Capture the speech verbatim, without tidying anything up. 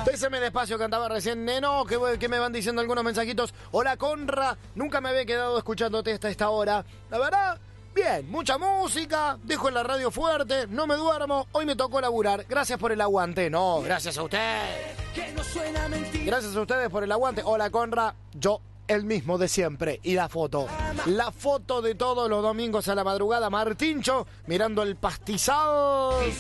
Péseme despacio, cantaba recién Neno, que, que me van diciendo algunos mensajitos. Hola, Conra, nunca me había quedado escuchándote hasta esta hora. La verdad, bien, mucha música, dejo en la radio fuerte, no me duermo, hoy me tocó laburar. Gracias por el aguante. No, gracias a usted. Gracias a ustedes por el aguante. Hola, Conra, yo el mismo de siempre. Y la foto. La foto de todos los domingos a la madrugada. Martincho mirando el pastizal.